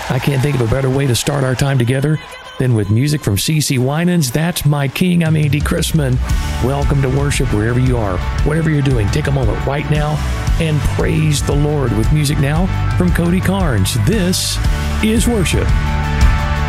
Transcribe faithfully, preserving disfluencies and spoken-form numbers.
I can't think of a better way to start our time together than with music from C C Winans. That's my king. I'm Andy Chrisman. Welcome to worship wherever you are. Whatever you're doing, take a moment right now and praise the Lord with music now from Cody Carnes. This is worship.